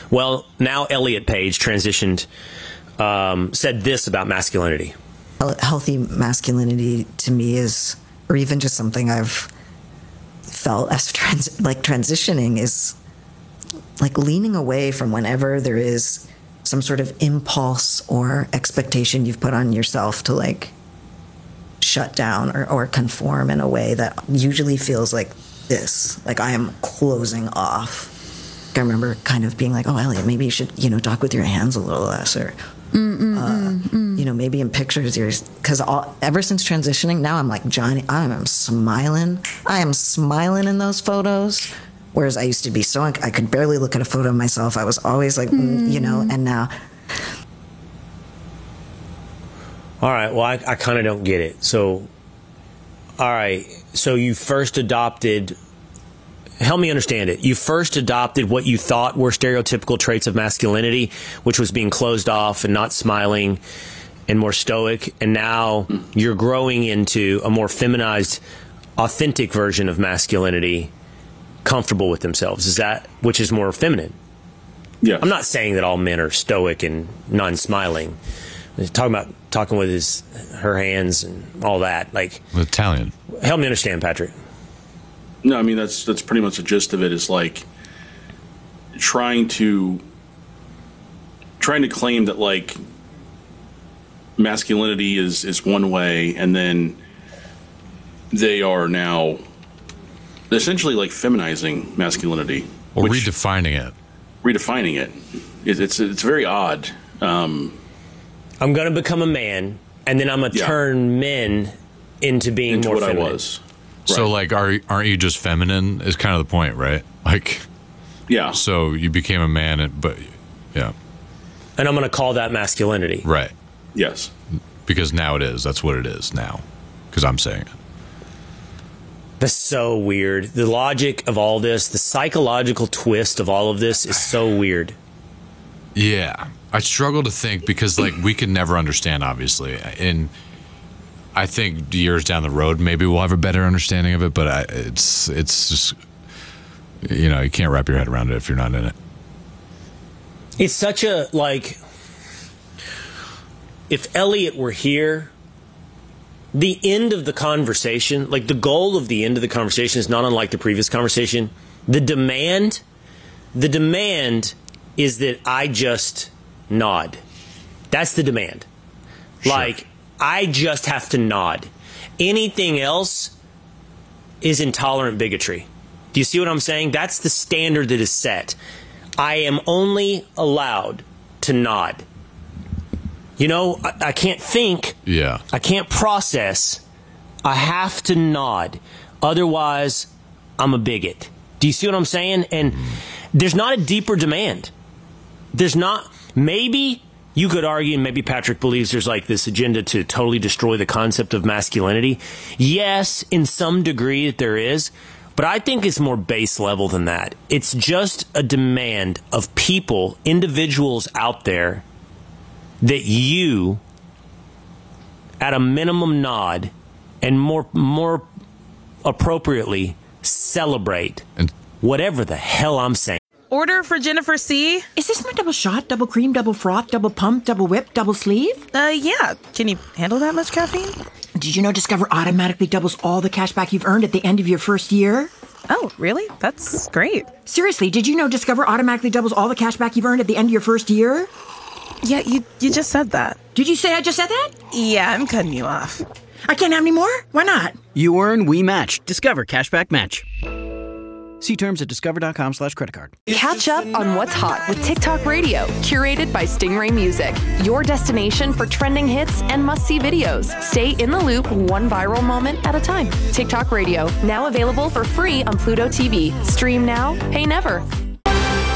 Well, now Elliot Page transitioned, said this about masculinity. Healthy masculinity to me is, or even just something I've felt as transitioning is like leaning away from whenever there is some sort of impulse or expectation you've put on yourself to like shut down or conform in a way that usually feels like this, like I am closing off. I remember kind of being like, oh, Elliot, maybe you should, talk with your hands a little less, or, maybe in pictures, because ever since transitioning, now I'm like, Johnny, I am smiling in those photos. Whereas I used to be so, I could barely look at a photo of myself. I was always like, and now. All right. Well, I kind of don't get it. So, all right. So you first adopted, help me understand it. You first adopted what you thought were stereotypical traits of masculinity, which was being closed off and not smiling and more stoic. And now you're growing into a more feminized, authentic version of masculinity, comfortable with themselves. Is that, which is more feminine? Yeah. I'm not saying that all men are stoic and non-smiling. Talking with her hands and all that. Like Italian. Help me understand, Patrick. No, I mean that's pretty much the gist of it. Is like trying to claim that like masculinity is one way, and then they are now essentially like feminizing masculinity or redefining it. It's very odd. I'm going to become a man, and then I'm going to turn men into being more what feminine. I was. So, like, aren't you just feminine? Is kind of the point, right? Like, yeah. So you became a man, and I'm going to call that masculinity, right? Yes. Because now it is. That's what it is now. Because I'm saying it. That's so weird. The logic of all this, the psychological twist of all of this is so weird. Yeah. I struggle to think because, like, we can never understand, obviously. And I think years down the road, maybe we'll have a better understanding of it. But it's just, you can't wrap your head around it if you're not in it. It's such a, like, if Elliot were here, the end of the conversation, like the goal of the end of the conversation is not unlike the previous conversation. The demand is that I just nod. That's the demand. Sure. Like, I just have to nod. Anything else is intolerant bigotry. Do you see what I'm saying? That's the standard that is set. I am only allowed to nod. I can't think. Yeah. I can't process. I have to nod. Otherwise, I'm a bigot. Do you see what I'm saying? And there's not a deeper demand. There's not. Maybe you could argue, and maybe Patrick believes there's like this agenda to totally destroy the concept of masculinity. Yes, in some degree there is. But I think it's more base level than that. It's just a demand of people, individuals out there, that you, at a minimum, nod, and more appropriately, celebrate whatever the hell I'm saying. Order for Jennifer C. Is this my double shot, double cream, double froth, double pump, double whip, double sleeve? Yeah. Can you handle that much caffeine? Did you know Discover automatically doubles all the cash back you've earned at the end of your first year? Oh, really? That's great. Seriously, did you know Discover automatically doubles all the cash back you've earned at the end of your first year? Yeah, you just said that. Did you say I just said that? Yeah, I'm cutting you off. I can't have any more? Why not? You earn, we match. Discover Cashback Match. See terms at discover.com/creditcard. Catch up on what's hot with TikTok Radio, curated by Stingray Music. Your destination for trending hits and must-see videos. Stay in the loop, one viral moment at a time. TikTok Radio, now available for free on Pluto TV. Stream now, pay never.